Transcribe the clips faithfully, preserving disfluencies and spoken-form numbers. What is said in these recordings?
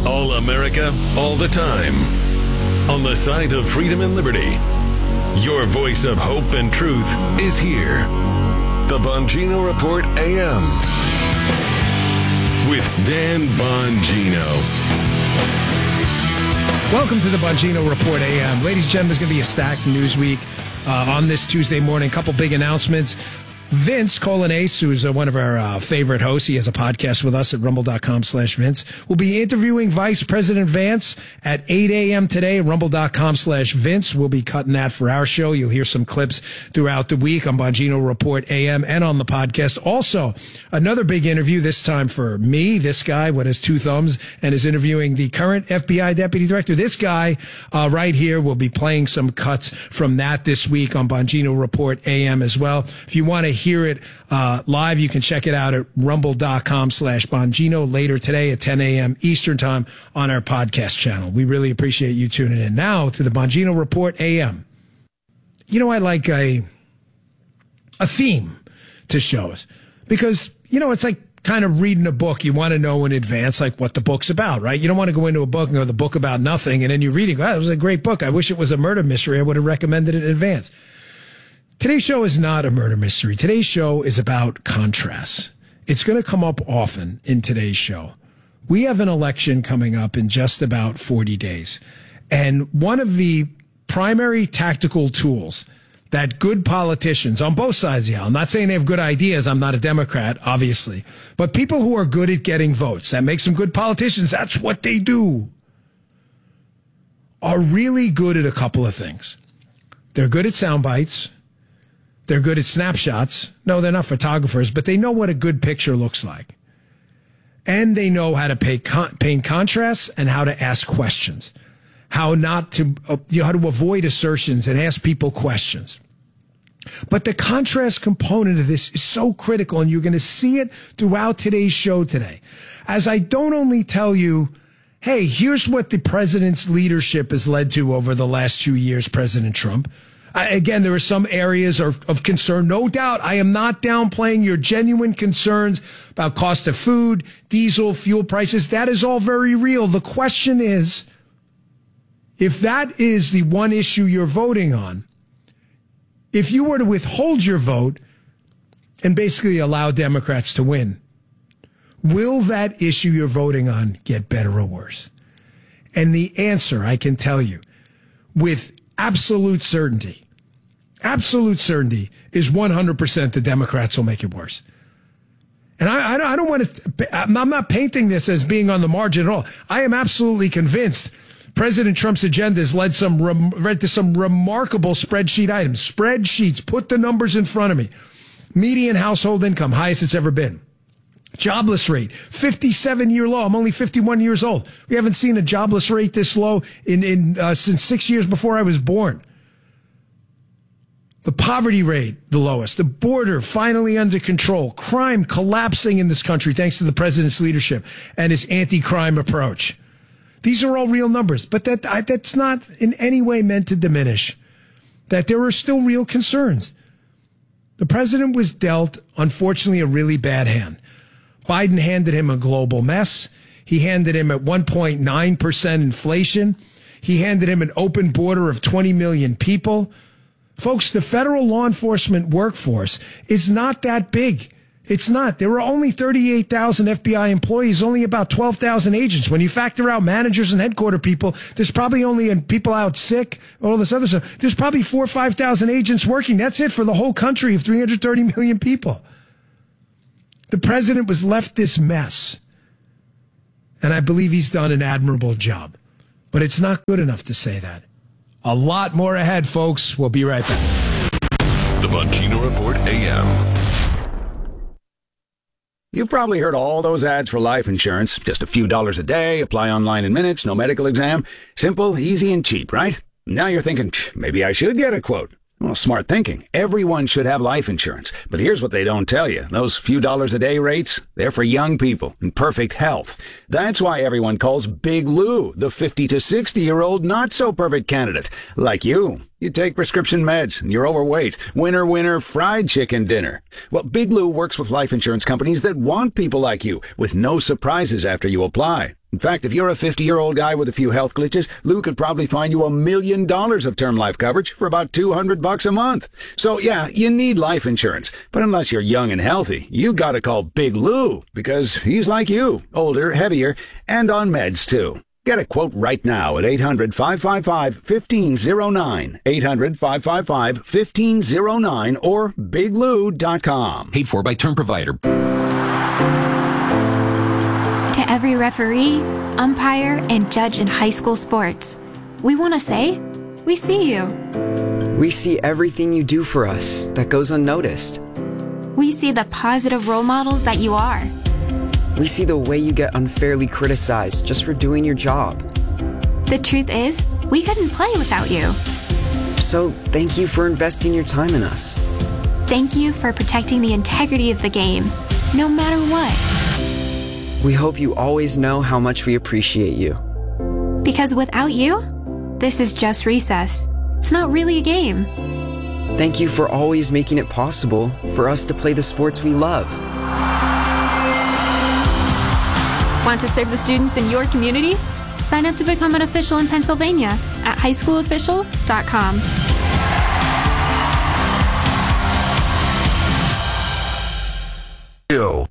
All America, all the time. On the side of freedom and liberty. Your voice of hope and truth is here. The Bongino Report A M. With Dan Bongino. Welcome to the Bongino Report A M. Ladies and gentlemen, it's going to be a stacked news week uh, on this Tuesday morning. A couple big announcements. Vince Colonnese, who is uh, one of our uh, favorite hosts, he has a podcast with us at rumble.com slash Vince, will be interviewing Vice President Vance at eight a.m. today at rumble.com slash Vince. We'll be cutting that for our show. You'll hear some clips throughout the week on Bongino Report A M and on the podcast. Also, another big interview, this time for me, this guy with his two thumbs, and is interviewing the current F B I Deputy Director. This guy uh, right here will be playing some cuts from that this week on Bongino Report A M as well. If you want to hear it uh, live, you can check it out at rumble.com slash Bongino later today at ten a.m. Eastern time on our podcast channel. We really appreciate you tuning in. Now to the Bongino Report A M. You know, I like a, a theme to shows because, you know, it's like kind of reading a book. You want to know in advance, like, what the book's about, right? You don't want to go into a book and go, the book about nothing, and then you read it, oh, it was a great book. I wish it was a murder mystery. I would have recommended it in advance. Today's show is not a murder mystery. Today's show is about contrasts. It's going to come up often in today's show. We have an election coming up in just about forty days. And one of the primary tactical tools that good politicians on both sides of the aisle, I'm not saying they have good ideas, I'm not a Democrat, obviously, but people who are good at getting votes, that makes them good politicians, that's what they do, are really good at a couple of things. They're good at sound bites. They're good at snapshots. No, they're not photographers, but they know what a good picture looks like. And they know how to pay con- paint contrasts and how to ask questions. How not to, uh, you know, how to avoid assertions and ask people questions. But the contrast component of this is so critical, and you're going to see it throughout today's show today. As I don't only tell you, hey, here's what the president's leadership has led to over the last two years, President Trump. I, again, there are some areas of, of concern. No doubt, I am not downplaying your genuine concerns about cost of food, diesel, fuel prices. That is all very real. The question is, if that is the one issue you're voting on, if you were to withhold your vote and basically allow Democrats to win, will that issue you're voting on get better or worse? And the answer, I can tell you, with absolute certainty, absolute certainty, is one hundred percent the Democrats will make it worse. And I, I don't, I don't want to, I'm not painting this as being on the margin at all. I am absolutely convinced President Trump's agenda has led some led to some remarkable spreadsheet items. Spreadsheets, put the numbers in front of me. Median household income, highest it's ever been. Jobless rate, fifty-seven year low. I'm only fifty-one years old. We haven't seen a jobless rate this low in, in uh, since six years before I was born. The poverty rate, the lowest. The border finally under control. Crime collapsing in this country thanks to the president's leadership and his anti-crime approach. These are all real numbers, but that I, that's not in any way meant to diminish that there are still real concerns. The president was dealt, unfortunately, a really bad hand. Biden handed him a global mess. He handed him at one point nine percent inflation. He handed him an open border of twenty million people. Folks, the federal law enforcement workforce is not that big. It's not. There are only thirty-eight thousand F B I employees, only about twelve thousand agents. When you factor out managers and headquarter people, there's probably only, and people out sick, all this other stuff, there's probably four or five thousand agents working. That's it for the whole country of three hundred thirty million people. The president was left this mess, and I believe he's done an admirable job. But it's not good enough to say that. A lot more ahead, folks. We'll be right back. The Bongino Report A M. You've probably heard all those ads for life insurance. Just a few dollars a day, apply online in minutes, no medical exam. Simple, easy, and cheap, right? Now you're thinking, maybe I should get a quote. Well, smart thinking. Everyone should have life insurance. But here's what they don't tell you. Those few dollars a day rates, they're for young people in perfect health. That's why everyone calls Big Lou the fifty to sixty-year-old not-so-perfect candidate. Like you. You take prescription meds, and you're overweight. Winner, winner, fried chicken dinner. Well, Big Lou works with life insurance companies that want people like you, with no surprises after you apply. In fact, if you're a fifty-year-old guy with a few health glitches, Lou could probably find you a million dollars of term life coverage for about two hundred bucks a month. So yeah, you need life insurance. But unless you're young and healthy, you gotta call Big Lou, because he's like you, older, heavier, and on meds too. Get a quote right now at eight hundred, five five five, one five zero nine, eight hundred, five five five, one five zero nine, or big lou dot com. Paid for by term provider. To every referee, umpire, and judge in high school sports, we want to say, we see you. We see everything you do for us that goes unnoticed. We see the positive role models that you are. We see the way you get unfairly criticized just for doing your job. The truth is, we couldn't play without you. So thank you for investing your time in us. Thank you for protecting the integrity of the game, no matter what. We hope you always know how much we appreciate you. Because without you, this is just recess. It's not really a game. Thank you for always making it possible for us to play the sports we love. Want to serve the students in your community? Sign up to become an official in Pennsylvania at high school officials dot com. Yo.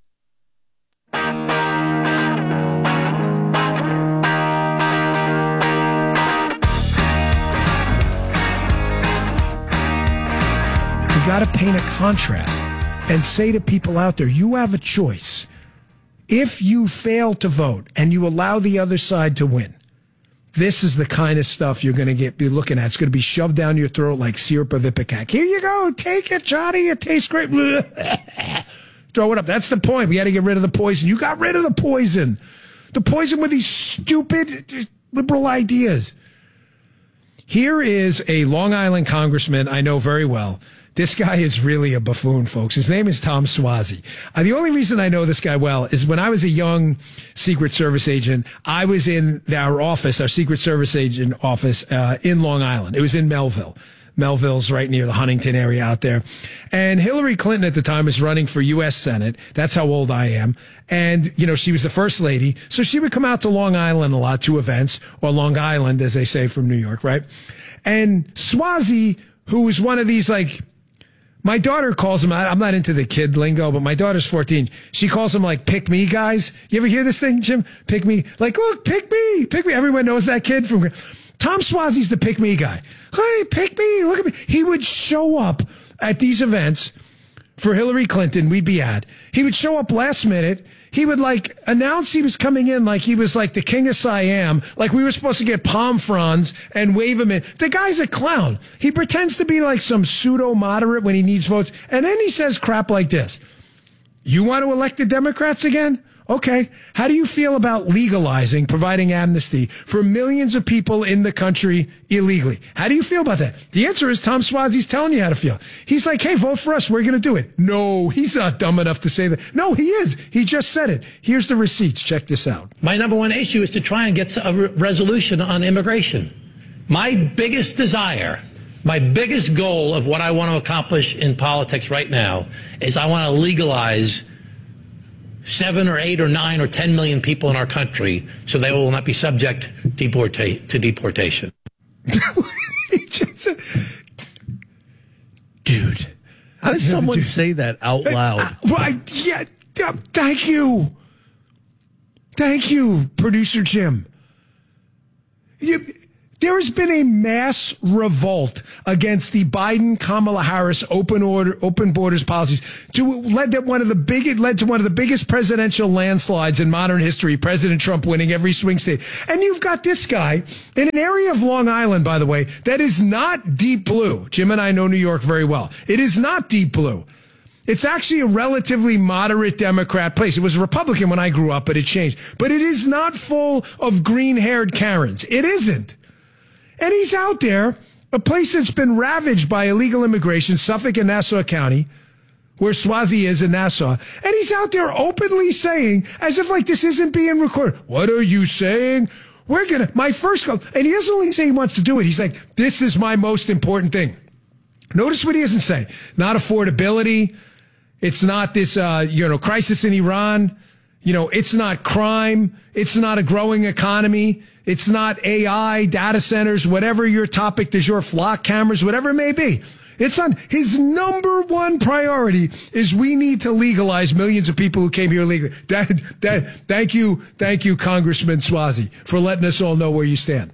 You got to paint a contrast and say to people out there, you have a choice. If you fail to vote and you allow the other side to win, this is the kind of stuff you're going to get be looking at. It's going to be shoved down your throat like syrup of Ipecac. Here you go. Take it, Johnny. It tastes great. Throw it up. That's the point. We got to get rid of the poison. You got rid of the poison. The poison with these stupid liberal ideas. Here is a Long Island congressman I know very well. This guy is really a buffoon, folks. His name is Tom Suozzi. Uh, the only reason I know this guy well is when I was a young Secret Service agent, I was in our office, our Secret Service agent office uh, in Long Island. It was in Melville. Melville's right near the Huntington area out there. And Hillary Clinton at the time was running for U S Senate. That's how old I am. And, you know, she was the first lady. So she would come out to Long Island a lot to events, or Long Island, as they say from New York, right? And Suozzi, who was one of these, like, my daughter calls him, I'm not into the kid lingo, but my daughter's fourteen. She calls him like pick me guys. You ever hear this thing, Jim? Pick me. Like, look, pick me. Pick me. Everyone knows that kid from Tom Suozzi's the pick me guy. Hey, pick me. Look at me. He would show up at these events for Hillary Clinton. We'd be at. He would show up last minute. He would like announce he was coming in like he was like the king of Siam, like we were supposed to get palm fronds and wave him in. The guy's a clown. He pretends to be like some pseudo moderate when he needs votes. And then he says crap like this. You want to elect the Democrats again? Okay. How do you feel about legalizing, providing amnesty for millions of people in the country illegally? How do you feel about that? The answer is Tom Suozzi's telling you how to feel. He's like, hey, vote for us. We're going to do it. No, he's not dumb enough to say that. No, he is. He just said it. Here's the receipts. Check this out. My number one issue is to try and get a re- resolution on immigration. My biggest desire, my biggest goal of what I want to accomplish in politics right now is I want to legalize seven or eight or nine or ten million people in our country so they will not be subject deporta- to deportation. Just, dude. How does someone dude. say that out loud? Uh, right, yeah, uh, thank you. Thank you, producer Jim. You, there has been a mass revolt against the Biden-Kamala Harris open order, open borders policies. To led to one of the big, it led to one of the biggest presidential landslides in modern history. President Trump winning every swing state, and you've got this guy in an area of Long Island, by the way, that is not deep blue. Jim and I know New York very well. It is not deep blue. It's actually a relatively moderate Democrat place. It was a Republican when I grew up, but it changed. But it is not full of green-haired Karens. It isn't. And he's out there, a place that's been ravaged by illegal immigration, Suffolk and Nassau County, where Suozzi is in Nassau. And he's out there openly saying, as if like this isn't being recorded, what are you saying? We're going to, my first goal, and he doesn't only say he wants to do it. He's like, this is my most important thing. Notice what he doesn't say. Not affordability. It's not this, uh, you know, crisis in Iran. You know, it's not crime. It's not a growing economy. It's not A I, data centers, whatever your topic du jour, flock cameras, whatever it may be. It's on his number one priority is we need to legalize millions of people who came here legally. That, that, thank you, thank you, Congressman Suozzi, for letting us all know where you stand.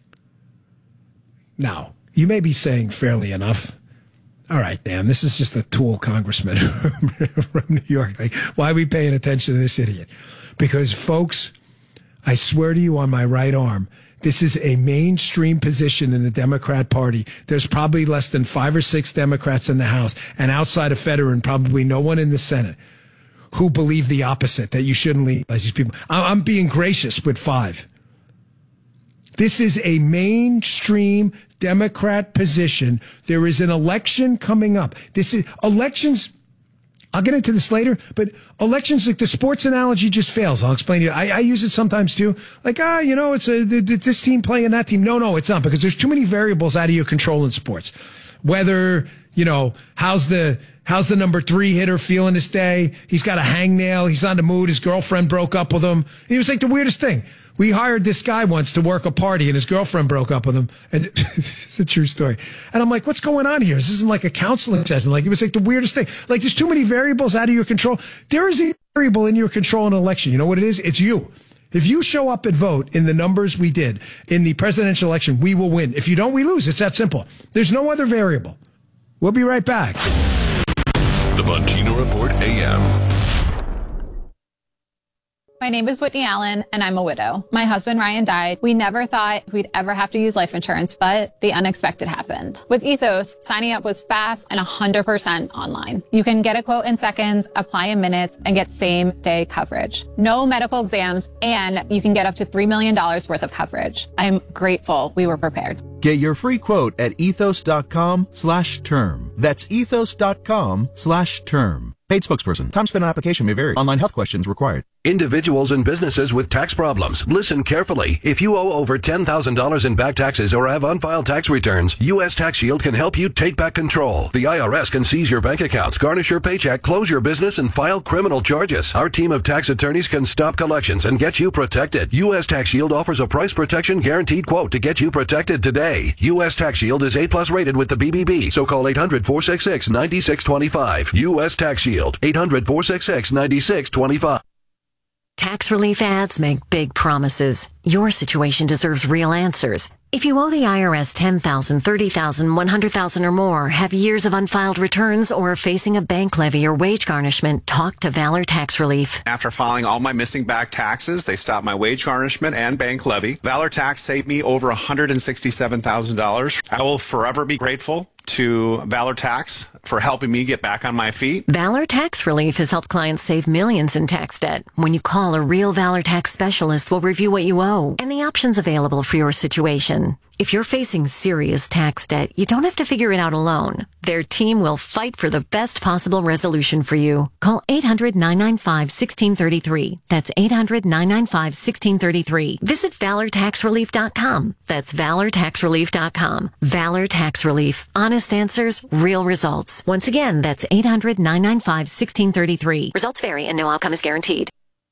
Now, you may be saying fairly enough, all right, Dan, this is just a tool congressman from New York. Like, why are we paying attention to this idiot? Because, folks, I swear to you on my right arm, this is a mainstream position in the Democrat Party. There's probably less than five or six Democrats in the House, and outside of Fetterman, probably no one in the Senate who believe the opposite, that you shouldn't legalize these people. I'm being gracious with five. This is a mainstream Democrat position. There is an election coming up. This is elections. I'll get into this later, but elections, like the sports analogy just fails. I'll explain to you. I, I use it sometimes too. Like, ah, you know, it's a, this team playing that team. No, no, it's not, because there's too many variables out of your control in sports. Whether, you know, how's the, how's the number three hitter feeling this day? He's got a hangnail. He's not in the mood. His girlfriend broke up with him. It was like the weirdest thing. We hired this guy once to work a party, and his girlfriend broke up with him. And it's a true story. And I'm like, what's going on here? This isn't like a counseling session. Like, it was like the weirdest thing. Like, there's too many variables out of your control. There is a variable in your control in an election. You know what it is? It's you. If you show up and vote in the numbers we did in the presidential election, we will win. If you don't, we lose. It's that simple. There's no other variable. We'll be right back. The Bongino Report A M. My name is Whitney Allen, and I'm a widow. My husband, Ryan, died. We never thought we'd ever have to use life insurance, but the unexpected happened. With Ethos, signing up was fast and one hundred percent online. You can get a quote in seconds, apply in minutes, and get same-day coverage. No medical exams, and you can get up to three million dollars worth of coverage. I'm grateful we were prepared. Get your free quote at ethos.com slash term. That's ethos.com slash term. Paid spokesperson. Time spent on application may vary. Online health questions required. Individuals and businesses with tax problems, listen carefully. If you owe over ten thousand dollars in back taxes or have unfiled tax returns, U S Tax Shield can help you take back control. The I R S can seize your bank accounts, garnish your paycheck, close your business, and file criminal charges. Our team of tax attorneys can stop collections and get you protected. U S Tax Shield offers a price protection guaranteed quote to get you protected today. U S Tax Shield is A plus rated with the B B B, so call eight hundred, four six six, nine six two five. U S Tax Shield, eight hundred, four six six, nine six two five. Tax relief ads make big promises. Your situation deserves real answers. If you owe the I R S ten thousand dollars, thirty thousand dollars, one hundred thousand dollars or more, have years of unfiled returns, or are facing a bank levy or wage garnishment, talk to Valor Tax Relief. After filing all my missing back taxes, they stopped my wage garnishment and bank levy. Valor Tax saved me over one hundred sixty-seven thousand dollars. I will forever be grateful to Valor Tax for helping me get back on my feet. Valor Tax Relief has helped clients save millions in tax debt. When you call, a real Valor Tax specialist will review what you owe and the options available for your situation. If you're facing serious tax debt, you don't have to figure it out alone. Their team will fight for the best possible resolution for you. Call eight hundred, nine nine five, one six three three. That's eight hundred, nine nine five, one six three three. Visit valor tax relief dot com. That's valor tax relief dot com. Valor Tax Relief. Honest answers, real results. Once again, that's eight hundred, nine nine five, one six three three. Results vary and no outcome is guaranteed.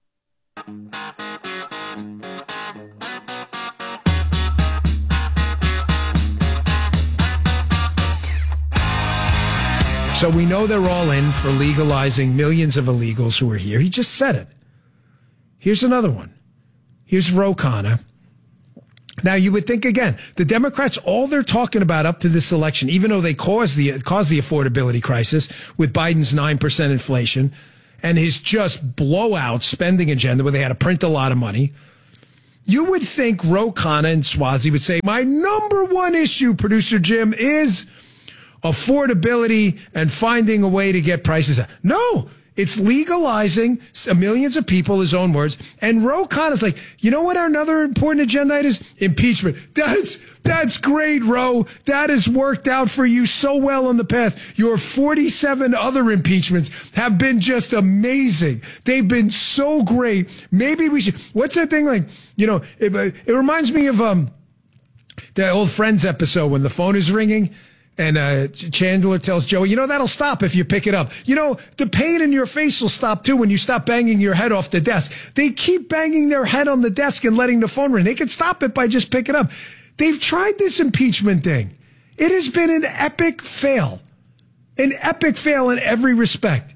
So we know they're all in for legalizing millions of illegals who are here. He just said it. Here's another one. Here's Ro Khanna. Now, you would think, again, the Democrats, all they're talking about up to this election, even though they caused the, caused the affordability crisis with Biden's nine percent inflation and his just blowout spending agenda where they had to print a lot of money, you would think Ro Khanna and Suozzi would say, my number one issue, Producer Jim, is affordability and finding a way to get prices down. No, it's legalizing millions of people, his own words. And Ro Khanna's like, you know what our another important agenda item is? Impeachment. That's, that's great, Ro. That has worked out for you so well in the past. Your forty-seven other impeachments have been just amazing. They've been so great. Maybe we should, what's that thing like, you know, it, it reminds me of, um, the old Friends episode when the phone is ringing And uh, Chandler tells Joey, you know, that'll stop if you pick it up. You know, the pain in your face will stop, too, when you stop banging your head off the desk. They keep banging their head on the desk and letting the phone ring. They can stop it by just picking it up. They've tried this impeachment thing. It has been an epic fail. An epic fail in every respect.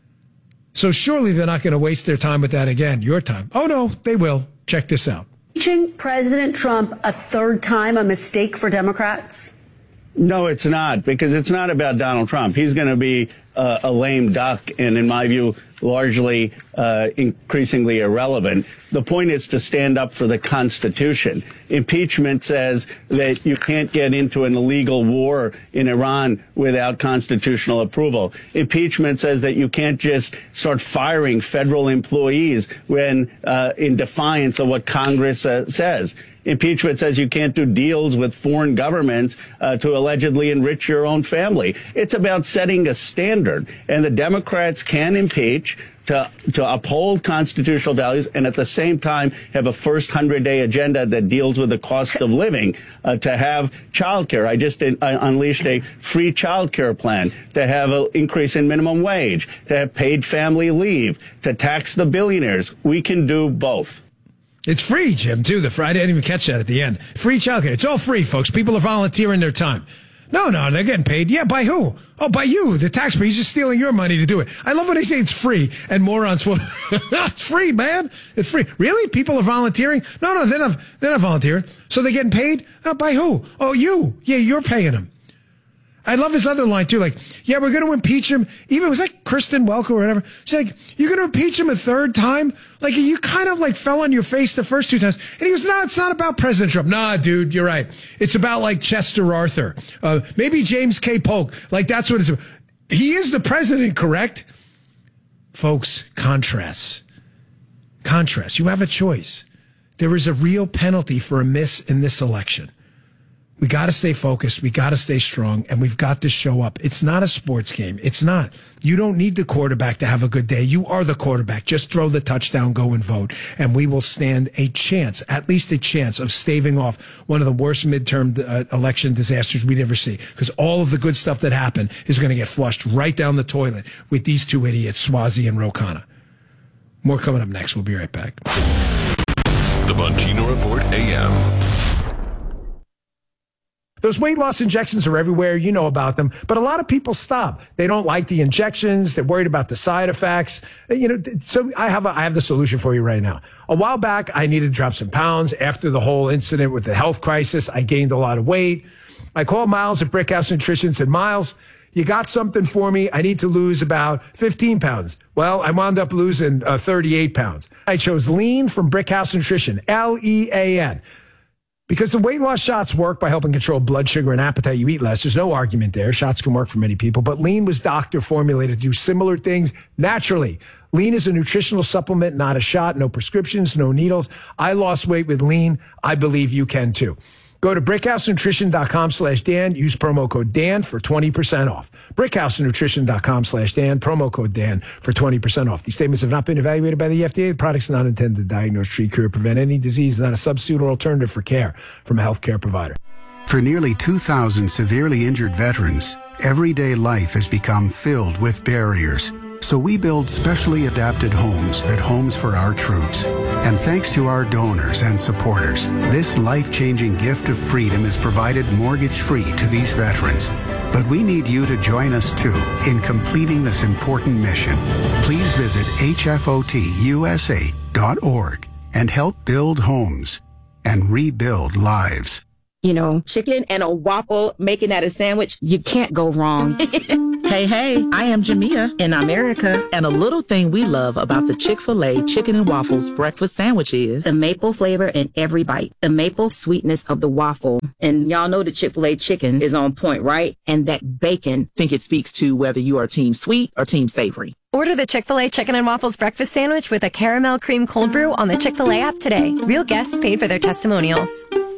So surely they're not going to waste their time with that again. Your time. Oh, no, they will. Check this out. Impeaching President Trump a third time a mistake for Democrats? No, it's not, because it's not about Donald Trump. He's going to be uh, a lame duck and, in my view, largely uh, increasingly irrelevant. The point is to stand up for the Constitution. Impeachment says that you can't get into an illegal war in Iran without constitutional approval. Impeachment says that you can't just start firing federal employees when uh, in defiance of what Congress uh, says. Impeachment says you can't do deals with foreign governments uh, to allegedly enrich your own family. It's about setting a standard, and the Democrats can impeach to to uphold constitutional values and at the same time have a first hundred-day agenda that deals with the cost of living, uh, to have child care. I just uh, unleashed a free child care plan, to have an increase in minimum wage, to have paid family leave, to tax the billionaires. We can do both. It's free, Jim, too. The Friday, I didn't even catch that at the end. Free childcare. It's all free, folks. People are volunteering their time. No, no, they're getting paid. Yeah, by who? Oh, by you, the taxpayer. He's just stealing your money to do it. I love when they say it's free and morons will, it's free, man. It's free. Really? People are volunteering? No, no, they're not, they're not volunteering. So they're getting paid? Oh, by who? Oh, you. Yeah, you're paying them. I love his other line, too. Like, yeah, we're going to impeach him. Even, was that Kristen Welker or whatever? She's like, you're going to impeach him a third time? Like, you kind of like fell on your face the first two times. And he goes, no, it's not about President Trump. Nah, dude, you're right. It's about like Chester Arthur. Uh, maybe James K. Polk. Like, that's what it's about. He is the president, correct? Folks, contrast. Contrast. You have a choice. There is a real penalty for a miss in this election. We got to stay focused. We got to stay strong, and we've got to show up. It's not a sports game. It's not. You don't need the quarterback to have a good day. You are the quarterback. Just throw the touchdown, go and vote, and we will stand a chance, at least a chance, of staving off one of the worst midterm uh, election disasters we'd ever see, because all of the good stuff that happened is going to get flushed right down the toilet with these two idiots, Swazi and Ro Khanna. More coming up next. We'll be right back. The Bongino Report A M. Those weight loss injections are everywhere. You know about them. But a lot of people stop. They don't like the injections. They're worried about the side effects. You know, so I have a, I have the solution for you right now. A while back, I needed to drop some pounds. After the whole incident with the health crisis, I gained a lot of weight. I called Miles at Brickhouse Nutrition and said, Miles, you got something for me? I need to lose about fifteen pounds. Well, I wound up losing uh, thirty-eight pounds. I chose Lean from Brickhouse Nutrition, L E A N. Because the weight loss shots work by helping control blood sugar and appetite. You eat less. There's no argument there. Shots can work for many people. But Lean was doctor formulated to do similar things naturally. Lean is a nutritional supplement, not a shot. No prescriptions, no needles. I lost weight with Lean. I believe you can too. Go to brickhousenutrition.com slash Dan. Use promo code Dan for twenty percent off. brickhousenutrition.com slash Dan. Promo code Dan for twenty percent off. These statements have not been evaluated by the F D A. The products are not intended to diagnose, treat, cure, prevent any disease. Not a substitute or alternative for care from a healthcare provider. For nearly two thousand severely injured veterans, everyday life has become filled with barriers. So we build specially adapted homes at Homes for Our Troops. And thanks to our donors and supporters, this life-changing gift of freedom is provided mortgage-free to these veterans. But we need you to join us, too, in completing this important mission. Please visit H F O T U S A dot org and help build homes and rebuild lives. You know, chicken and a waffle, making that a sandwich, you can't go wrong. Hey, hey, I am Jamia in America, and a little thing we love about the Chick-fil-A Chicken and Waffles breakfast sandwich is the maple flavor in every bite, the maple sweetness of the waffle. And y'all know the Chick-fil-A chicken is on point, right? And that bacon. Think it speaks to whether you are team sweet or team savory. Order the Chick-fil-A Chicken and Waffles breakfast sandwich with a caramel cream cold brew on the Chick-fil-A app today. Real guests paid for their testimonials.